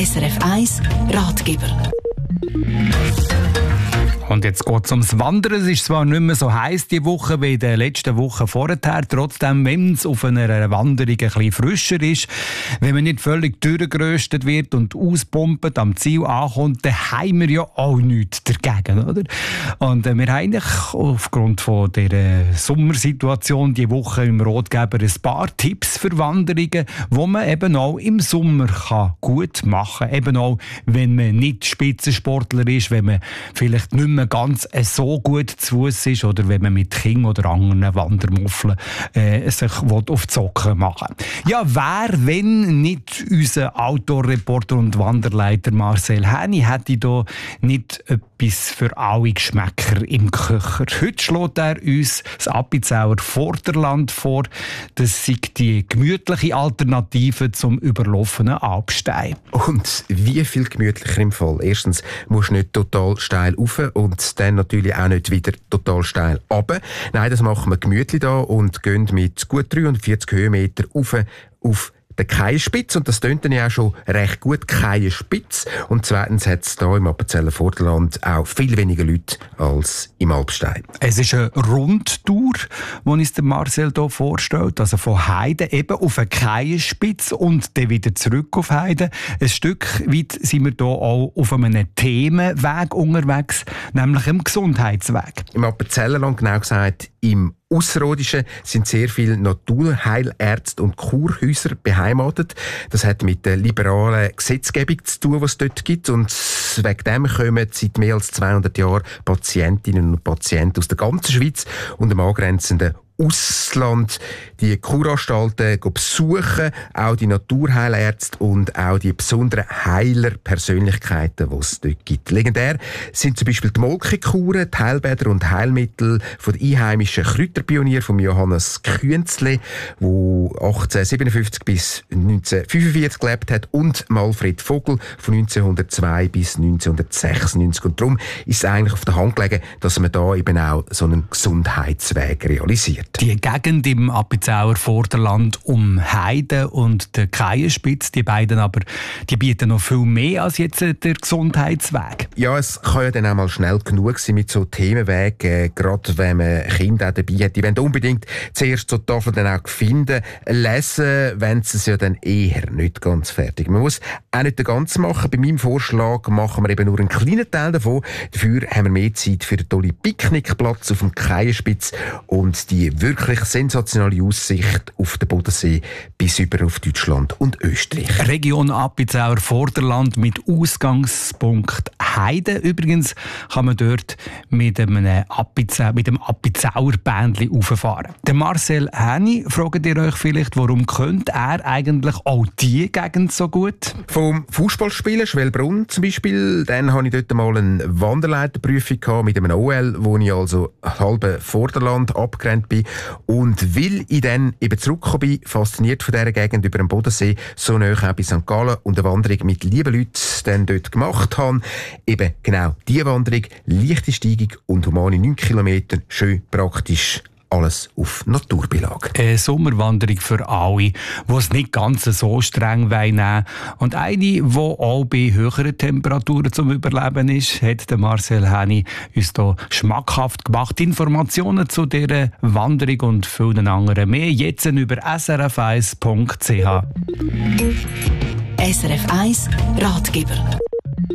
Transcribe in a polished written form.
SRF 1 Ratgeber. Und jetzt geht es ums Wandern. Es ist zwar nicht mehr so heiß die Woche wie in den letzten Wochen vorher. Trotzdem, wenn es auf einer Wanderung ein bisschen frischer ist, wenn man nicht völlig durchgeröstet wird und auspumpt, am Ziel ankommt, dann haben wir ja auch nichts dagegen, oder? Und wir haben eigentlich aufgrund von dieser Sommersituation die Woche im Ratgeber ein paar Tipps für Wanderungen, die man eben auch im Sommer gut machen kann. Eben auch, wenn man nicht Spitzensportler ist, wenn man vielleicht nicht mehr ganz so gut zu Fuss ist oder wenn man mit Kindern oder anderen Wandermuffeln sich auf die Socken machen will. Ja, wer, wenn nicht unser Outdoor-Reporter und Wanderleiter Marcel Häni, hätte da nicht etwas für alle Geschmäcker im Köcher. Heute schlägt er uns das Appenzauer Vorderland vor. Das sei die gemütliche Alternative zum überlaufenen Alpstein. Und wie viel gemütlicher im Fall? Erstens musst du nicht total steil rauf und dann natürlich auch nicht wieder total steil runter. Nein, das machen wir gemütlich da und gehen mit gut 340 Höhenmeter auf der Keienspitze. Und das tönt dann ja auch schon recht gut, Keienspitze. Und zweitens hat es hier im Appenzeller Vorderland auch viel weniger Leute als im Alpstein. Es ist eine Rundtour, die uns der Marcel hier vorstellt. Also von Heide eben auf eine Keienspitze und dann wieder zurück auf Heide. Ein Stück weit sind wir hier auch auf einem Themenweg unterwegs, nämlich im Gesundheitsweg. Im Appenzellerland, genau gesagt im Ausserrhodischen, sind sehr viele Naturheilärzte und Kurhäuser beheimatet. Das hat mit der liberalen Gesetzgebung zu tun, die es dort gibt. Und wegen dem kommen seit mehr als 200 Jahren Patientinnen und Patienten aus der ganzen Schweiz und dem angrenzenden Ausland die Kuranstalten besuchen, auch die Naturheilärzte und auch die besonderen Heilerpersönlichkeiten, die es dort gibt. Legendär sind zum Beispiel die Molkekuren, die Heilbäder und Heilmittel von den einheimischen Kräuterpionier von Johannes Künzle, der 1857 bis 1945 gelebt hat, und Malfred Vogel von 1902 bis 1996. Und darum ist es eigentlich auf der Hand gelegen, dass man da eben auch so einen Gesundheitsweg realisiert. Die Gegend im Appenzauer Vorderland um Heide und der Keienspitze, die beiden aber, die bieten noch viel mehr als jetzt der Gesundheitsweg. Ja, es kann ja dann auch mal schnell genug sein mit so Themenwegen, gerade wenn man Kinder auch dabei hat. Die wollen unbedingt zuerst so Tafeln dann auch finden, lesen, wenn sie es ja dann eher nicht ganz fertig. Man muss auch nicht den ganzen machen. Bei meinem Vorschlag machen wir eben nur einen kleinen Teil davon. Dafür haben wir mehr Zeit für einen tollen Picknickplatz auf dem Keienspitz und die wirklich sensationelle Aussicht auf den Bodensee bis über auf Deutschland und Österreich. Region Appenzauer Vorderland mit Ausgangspunkt Heide. Übrigens kann man dort mit dem Appenzauer Bändli rauffahren. Der Marcel Häni, fragt ihr euch vielleicht, warum könnte er eigentlich auch diese Gegend so gut? Vom Fußballspielen, Schwellbrunn zum Beispiel, dann hatte ich dort mal eine Wanderleiterprüfung mit einem OL, wo ich also halbe Vorderland abgerannt bin. Und weil ich dann eben zurückgekommen bin, fasziniert von dieser Gegend über den Bodensee, so nahe auch bei St. Gallen und eine Wanderung mit lieben Leuten dann dort gemacht habe. Eben genau diese Wanderung, leichte Steigung und humane 9 Kilometer, schön praktisch. Alles auf Naturbeilage. Eine Sommerwanderung für alle, die es nicht ganz so streng nehmen. Und eine, die auch bei höheren Temperaturen zum Überleben ist, hat der Marcel Häni uns hier schmackhaft gemacht. Informationen zu dieser Wanderung und vielen anderen mehr jetzt über srf1.ch. SRF 1 Ratgeber.